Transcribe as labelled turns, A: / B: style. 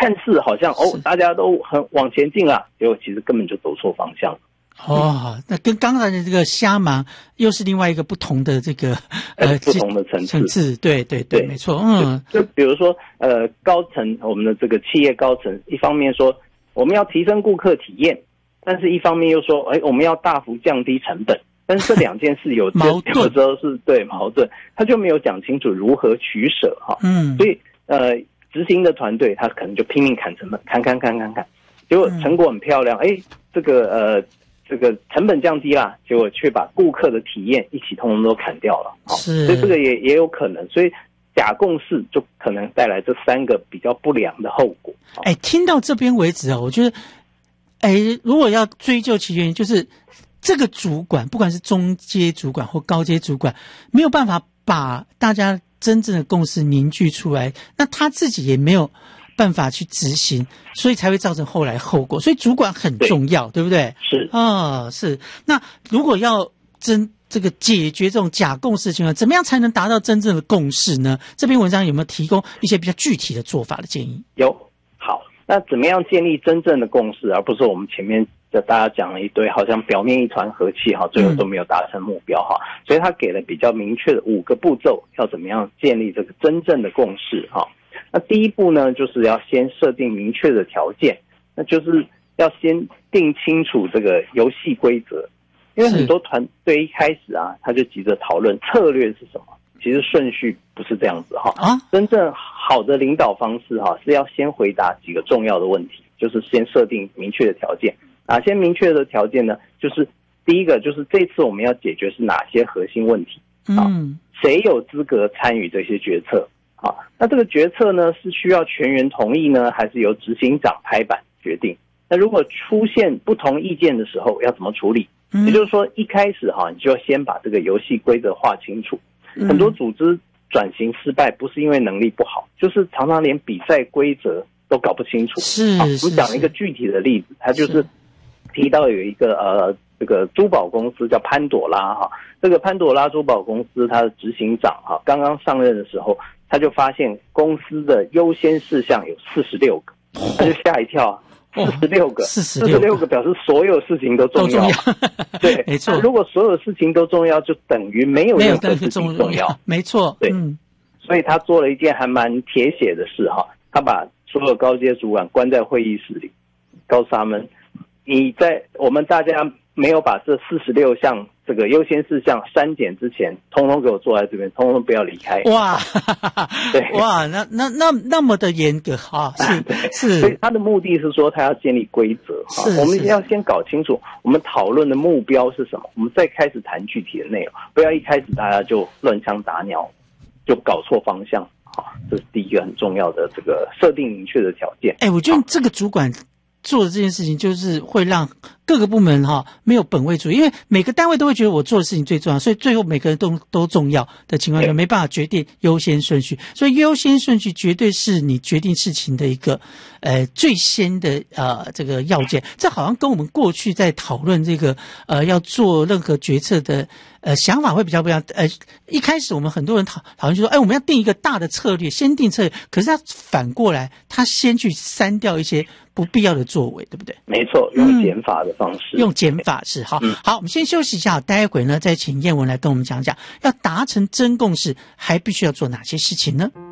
A: 看似好像大家都很往前进了，结果其实根本就走错方向。
B: 那跟刚才的这个瞎忙又是另外一个不同的这个
A: 不同的层次。
B: 对，没错。
A: 就比如说高层，我们的这个企业高层，一方面说我们要提升顾客体验，但是一方面又说我们要大幅降低成本。但是这两件事有时候是对矛盾，他就没有讲清楚如何取舍哈。所以执行的团队他可能就拼命砍成本，砍，结果成果很漂亮，这个成本降低啦，结果却把顾客的体验一起通通都砍掉了。所以这个也有可能，所以假共识就可能带来这3个比较不良的后果。
B: 听到这边为止我觉得如果要追究其原因，就是这个主管不管是中阶主管或高阶主管没有办法把大家真正的共识凝聚出来，那他自己也没有办法去执行，所以才会造成后来后果。所以主管很重要， 对不对？
A: 是
B: 是。那如果要这个解决这种假共识的情况，怎么样才能达到真正的共识呢？这篇文章有没有提供一些比较具体的做法的建议？
A: 有。好，那怎么样建立真正的共识，而不是我们前面大家讲了一堆好像表面一团和气最后都没有达成目标所以他给了比较明确的5个步骤，要怎么样建立这个真正的共识那第一步呢，就是要先设定明确的条件，那就是要先定清楚这个游戏规则。因为很多团队一开始他就急着讨论策略是什么，其实顺序不是这样子真正好的领导方式是要先回答几个重要的问题，就是先设定明确的条件。哪些明确的条件呢？就是第一个，就是这次我们要解决是哪些核心问题谁有资格参与这些决策那这个决策呢，是需要全员同意呢，还是由执行长拍板决定？那如果出现不同意见的时候要怎么处理？也就是说一开始你就先把这个游戏规则划清楚。很多组织转型失败不是因为能力不好，就是常常连比赛规则都搞不清楚。我们讲一个具体的例子，他就是提到有一个这个珠宝公司叫潘朵拉这个潘朵拉珠宝公司它的执行长刚刚上任的时候，他就发现公司的优先事项有46个，他就吓一跳46个表示所有事情都重要对，没错。如果所有事情都重要，就等于没有任何事情重要，
B: 没错。
A: 对，所以他做了一件还蛮铁血的事他把所有高阶主管关在会议室里，告诉他们我们大家没有把这46项这个优先事项删减之前，通通给我坐在这边，通通不要离开。
B: 哇，对，哇，那么的严格是。
A: 所以他的目的是说，他要建立规则我们要先搞清楚我们讨论的目标是什么，我们再开始谈具体的内容，不要一开始大家就乱枪打鸟，就搞错方向这是第一个很重要的这个设定明确的条件。
B: 我觉得这个主管做的这件事情就是会让各个部门没有本位主义，因为每个单位都会觉得我做的事情最重要，所以最后每个人都重要的情况下没办法决定优先顺序，所以优先顺序绝对是你决定事情的一个最先的这个要件。这好像跟我们过去在讨论这个要做任何决策的想法会比较不一样。一开始我们很多人讨论就说我们要定一个大的策略，先定策略，可是他反过来他先去删掉一些不必要的作为，对不对？
A: 没错，用减法的方式，
B: 用减法是好。我们先休息一下，待会呢再请燕文来跟我们讲讲，要达成真共识还必须要做哪些事情呢？